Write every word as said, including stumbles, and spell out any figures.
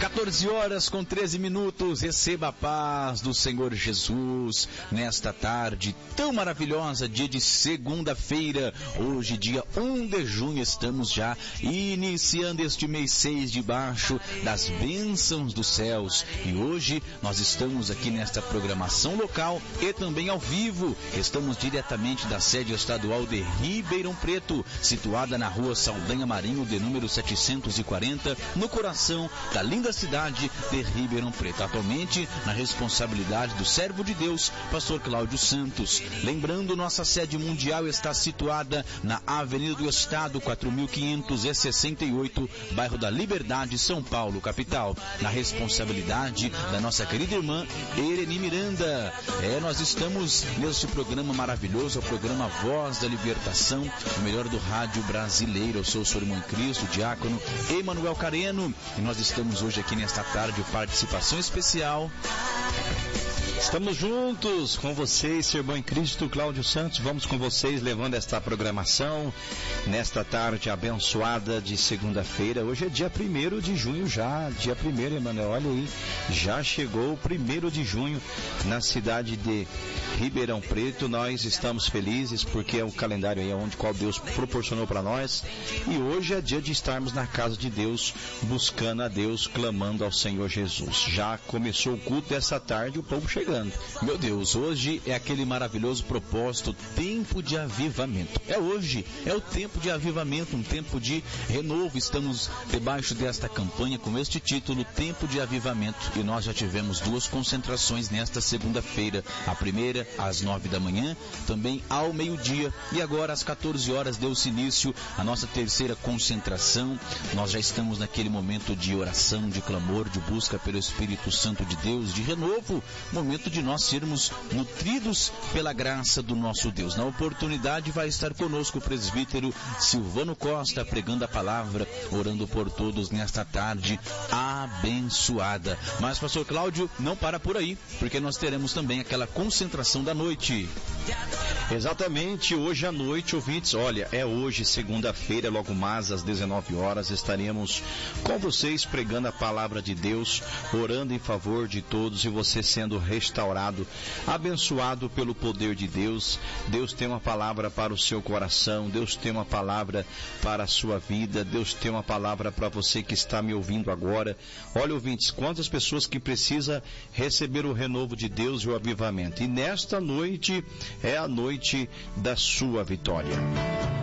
quatorze horas com treze minutos, receba a paz do Senhor Jesus nesta tarde tão maravilhosa, dia de segunda-feira, hoje dia um de junho, estamos já iniciando este mês seis debaixo das bênçãos dos céus, e hoje nós estamos aqui nesta programação local e também ao vivo, estamos diretamente da sede estadual de Ribeirão Preto, situada na rua Saldanha Marinho, de número setecentos e quarenta, no coração da linda cidade de Ribeirão Preto, atualmente na responsabilidade do servo de Deus, pastor Cláudio Santos. Lembrando, nossa sede mundial está situada na Avenida do Estado, quatro mil quinhentos e sessenta e oito, bairro da Liberdade, São Paulo, capital, na responsabilidade da nossa querida irmã Ereni Miranda. É, nós estamos neste programa maravilhoso, o programa Voz da Libertação, o melhor do rádio brasileiro. Eu sou o seu irmão em Cristo, o diácono Emanuel Careno, e nós estamos hoje aqui nesta tarde, participação especial. Estamos juntos com vocês, seu irmão em Cristo, Cláudio Santos. Vamos com vocês levando esta programação nesta tarde abençoada de segunda-feira. Hoje é dia primeiro de junho já, dia primeiro, Emanuel, olha aí, já chegou o primeiro de junho na cidade de Ribeirão Preto. Nós estamos felizes porque é o calendário aí onde qual Deus proporcionou para nós, e hoje é dia de estarmos na casa de Deus, buscando a Deus, clamando ao Senhor Jesus. Já começou o culto dessa tarde, o povo chegando. Meu Deus, hoje é aquele maravilhoso propósito, tempo de avivamento. É hoje, é o tempo de avivamento, um tempo de renovo. Estamos debaixo desta campanha com este título, Tempo de Avivamento. E nós já tivemos duas concentrações nesta segunda-feira. A primeira às nove da manhã, também ao meio-dia. E agora às quatorze horas deu-se início a nossa terceira concentração. Nós já estamos naquele momento de oração, de clamor, de busca pelo Espírito Santo de Deus, de renovo, momento de nós sermos nutridos pela graça do nosso Deus. Na oportunidade vai estar conosco o presbítero Silvano Costa, pregando a palavra, orando por todos nesta tarde abençoada. Mas, pastor Cláudio, não para por aí, porque nós teremos também aquela concentração da noite. Exatamente, hoje à noite, ouvintes, olha, é hoje, segunda-feira, logo mais às dezenove horas, estaremos com vocês pregando a palavra de Deus, orando em favor de todos e você sendo restaurado, abençoado pelo poder de Deus. Deus tem uma palavra para o seu coração, Deus tem uma palavra para a sua vida, Deus tem uma palavra para você que está me ouvindo agora. Olha, ouvintes, quantas pessoas que precisam receber o renovo de Deus e o avivamento. E nesta noite é a noite da sua vitória.